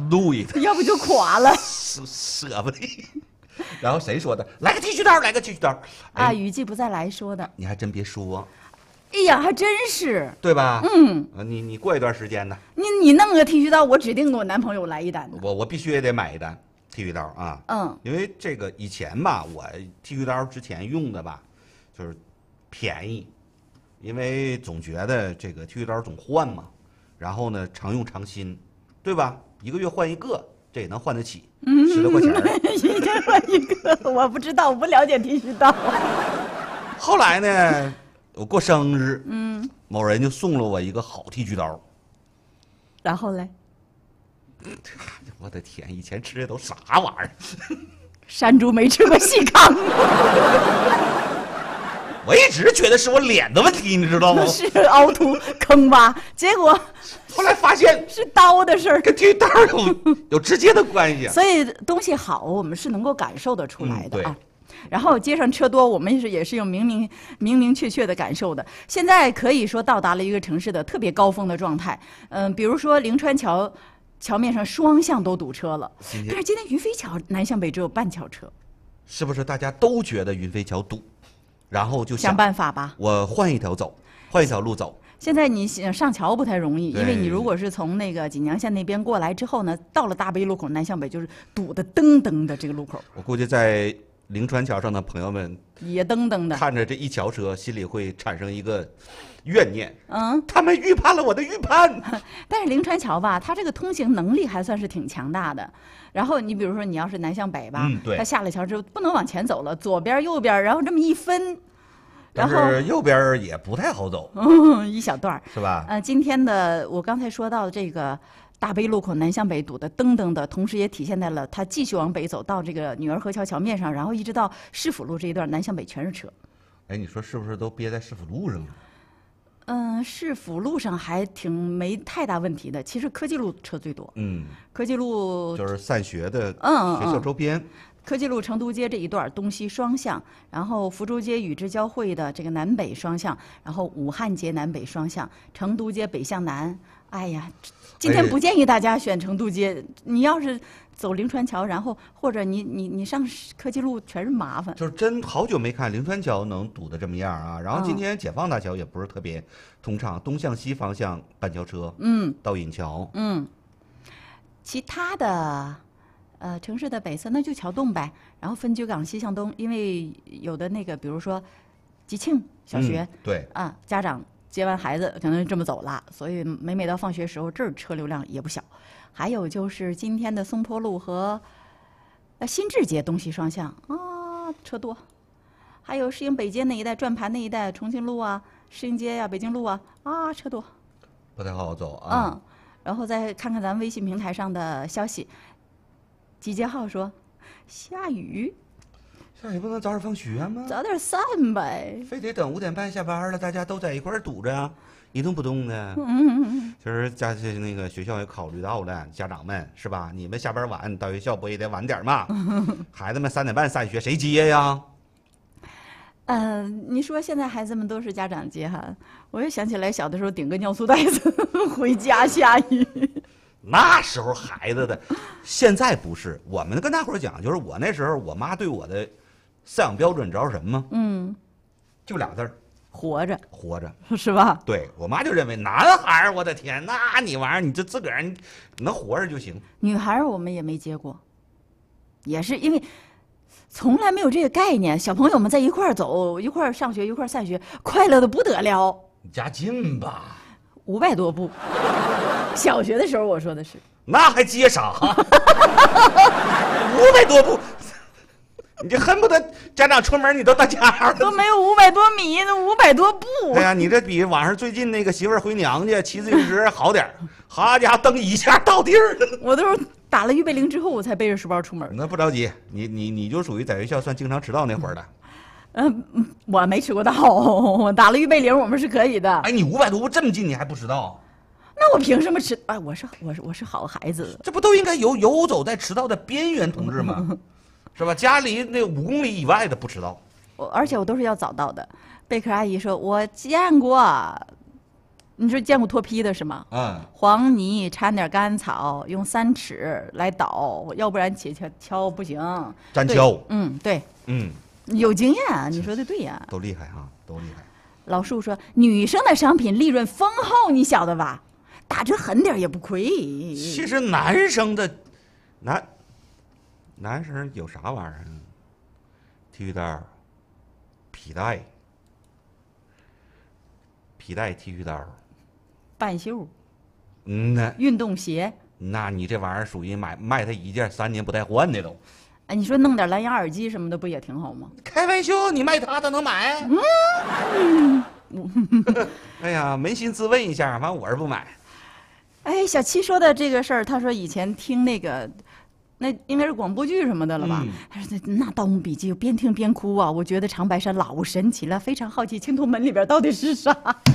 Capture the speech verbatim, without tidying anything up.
路易的， 要不就垮了。 舍舍不得。然后谁说的？来个剃须刀，来个剃须刀。 啊，雨季不再来说的。 你还真别说。 哎呀，还真是， 对吧？ 嗯， 你你过一段时间呢？ 你你弄个剃须刀，我指定给我男朋友来一单的。 我我必须也得买一单剃须刀啊。 嗯， 因为这个以前吧，我剃须刀之前用的吧，就是便宜，因为总觉得这个剃须刀总换嘛，然后呢常用常新，对吧？一个月换一个，这也能换得起十来块钱。 一天换一个，我不知道，我不了解剃须刀。 后来呢？我过生日， 嗯， 某人就送了我一个好剃须刀， 然后嘞， 我的天，以前吃的都啥玩意儿？ 山猪没吃过细糠， 我一直觉得是我脸的问题，你知道吗？ 是凹凸坑洼，结果后来发现是刀的事儿， 跟剃须刀有有直接的关系。 所以东西好，我们是能够感受得出来的啊。 嗯然后街上车多，我们是也是有明明明明确确的感受的。现在可以说到达了一个城市的特别高峰的状态。嗯，比如说灵川桥桥面上双向都堵车了，但是今天云飞桥南向北只有半桥车， 是不是大家都觉得云飞桥堵，然后就想办法吧？ 我换一条走，换一条路走。 现在你上桥不太容易，因为你如果是从那个锦江县那边过来之后呢，到了大北路口南向北就是堵得噔噔的这个路口。 我估计在灵川桥上的朋友们也噔噔的看着这一桥车，心里会产生一个怨念。 嗯， 他们预判了我的预判。 但是灵川桥吧，它这个通行能力还算是挺强大的。然后你比如说，你要是南向北吧， 嗯，对， 它下了桥之后不能往前走了，左边右边，然后这么一分，然后右边也不太好走， 嗯，一小段是吧？ 呃，今天的我刚才说到这个。大北路口南向北堵得噔噔的，同时也体现在了它继续往北走到这个女儿河桥桥面上，然后一直到市府路这一段南向北全是车。 哎，你说是不是都憋在市府路上了？ 嗯，市府路上还挺没太大问题的，其实科技路车最多。 嗯， 科技路就是散学的嗯学校周边。 嗯、科技路成都街这一段东西双向，然后福州街与之交汇的这个南北双向，然后武汉街南北双向，成都街北向南。哎呀。今天不建议大家选成都街，你要是走灵川桥，然后或者你你你上科技路，全是麻烦。 就是真好久没看灵川桥能堵得这么样啊！然后今天解放大桥也不是特别通畅，东向西方向半桥车， 嗯， 到引桥， 嗯，其他的呃城市的北侧那就桥洞呗，然后分居港西向东，因为有的那个比如说吉庆小学， 嗯、对啊，家长。接完孩子可能这么走了，所以每每到放学时候，这儿车流量也不小。还有就是今天的松坡路和呃新志街东西双向啊，车多。还有适应北街那一带、转盘那一带、重庆路啊、适应街呀、啊、北京路啊啊，车多， 不太好走啊。 嗯，然后再看看咱们微信平台上的消息，集结号说下雨。 下雨不能早点放学吗？ 早点散呗， 非得等五点半下班了，大家都在一块儿堵着，一动不动的。 嗯嗯嗯。 其实家那个学校也考虑到了，家长们是吧？你们下班晚，到学校不也得晚点嘛？孩子们三点半散学，谁接呀？ 嗯、呃，你说现在孩子们都是家长接哈，我又想起来小的时候顶个尿素袋子回家下雨。 那时候孩子的，现在不是。我们跟大伙儿讲，就是我那时候，我妈对我的饲养标准，你知道是什么吗？ 嗯， 就俩字儿： 活着， 活着， 是吧？ 对我妈就认为男孩儿，我的天，那你玩意儿，你就自个儿你能活着就行。 女孩我们也没接过，也是因为从来没有这个概念。小朋友们在一块儿走，一块儿上学，一块儿散学，快乐的不得了。 你家近吧？ 五百多步。小学的时候我说的是， 那还接啥？五百多步。你这恨不得家长出门你都到家了， 都没有五百多米，那五百多步。 对呀、啊，你这比网上最近那个媳妇儿回娘家骑自行车好点儿，好家伙，蹬一下到地儿了。 我都是打了预备铃之后，我才背着书包出门。 那不着急，你你你就属于在学校算经常迟到那会儿的。 嗯、呃，我没迟过到，我打了预备铃，我们是可以的。 哎，你五百多步这么近，你还不迟到？ 那我凭什么迟？哎，我是我是我是好孩子， 这不都应该游游走在迟到的边缘同志吗？是吧？家离那五公里以外的不迟到。 我而且我都是要早到的。贝壳阿姨说，我见过， 你说见过脱坯的是吗？ 嗯， 黄泥掺点干草，用三尺来捣，要不然起敲敲不行。对粘敲， 嗯，对， 嗯， 有经验啊，你说的对呀、 都厉害哈，都厉害。 老树说，女生的商品利润丰厚，你晓得吧？打折狠点也不亏。 其实男生的男男生有啥玩意儿啊？体育袋、皮带、皮带、体育袋。 半袖、 嗯呐， 运动鞋， 那你这玩意儿属于买卖他一件三年不带换的都。 哎，你说弄点蓝牙耳机什么的，不也挺好吗？ 开玩笑，你卖他他能买？ 嗯， 哎呀，扪心自问一下，反正我是不买。 哎，小七说的这个事儿，他说以前听那个，那应该是广播剧什么的了吧？ 嗯他说那《盗墓笔记》边听边哭啊，我觉得长白山老神奇了，非常好奇青铜门里边到底是啥。